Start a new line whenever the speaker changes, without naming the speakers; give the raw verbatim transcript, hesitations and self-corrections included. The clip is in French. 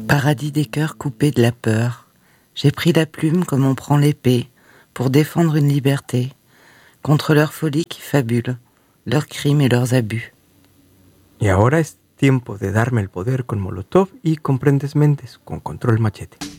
Paradis des cœurs coupés de la peur, j'ai pris la plume comme on prend l'épée pour défendre une liberté contre leur folie qui fabule, leurs crimes et leurs abus.
Y ahora es tiempo de darme el poder con Molotov y Comprendes Mentes con Control Machete.